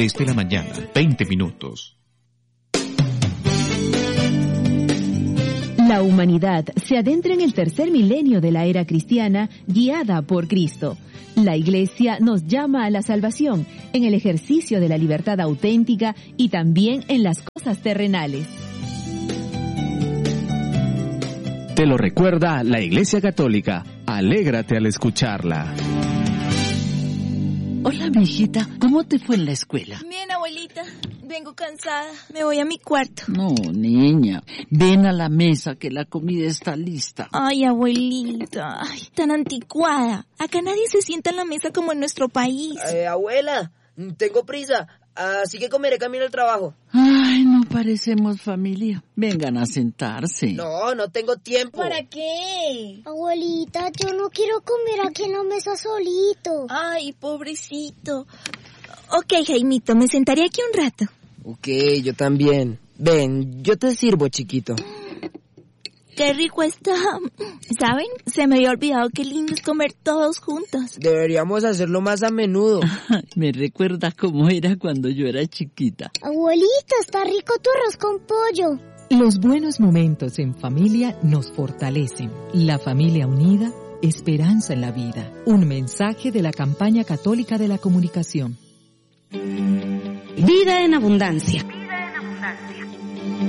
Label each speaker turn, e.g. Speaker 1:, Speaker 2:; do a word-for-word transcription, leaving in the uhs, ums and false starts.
Speaker 1: tres de la mañana, veinte minutos.
Speaker 2: La humanidad se adentra en el tercer milenio de la era cristiana, guiada por Cristo. La Iglesia nos llama a la salvación en el ejercicio de la libertad auténtica y también en las cosas terrenales.
Speaker 1: Te lo recuerda la Iglesia Católica. Alégrate al escucharla.
Speaker 3: Hola, mijita, ¿cómo te fue en la escuela?
Speaker 4: Bien, abuelita. Vengo cansada. Me voy a mi cuarto.
Speaker 3: No, niña. Ven a la mesa que la comida está lista.
Speaker 4: Ay, abuelita. Ay, tan anticuada. Acá nadie se sienta en la mesa como en nuestro país.
Speaker 5: Eh, abuela, tengo prisa. Así que comeré camino al trabajo.
Speaker 3: Ay, no parecemos familia. Vengan a sentarse.
Speaker 5: No, no tengo tiempo.
Speaker 4: ¿Para qué?
Speaker 6: Abuelita, yo no quiero comer aquí en la mesa solito.
Speaker 4: Ay, pobrecito. Ok, Jaimito, me sentaré aquí un rato.
Speaker 5: Ok, yo también. Ven, yo te sirvo, chiquito.
Speaker 4: Qué rico está. ¿Saben? Se me había olvidado qué lindo es comer todos juntos.
Speaker 5: Deberíamos hacerlo más a menudo.
Speaker 3: Me recuerda cómo era cuando yo era chiquita.
Speaker 6: Abuelita, está rico tu arroz con pollo.
Speaker 7: Los buenos momentos en familia nos fortalecen. La familia unida, esperanza en la vida. Un mensaje de la Campaña Católica de la Comunicación.
Speaker 8: Vida en abundancia.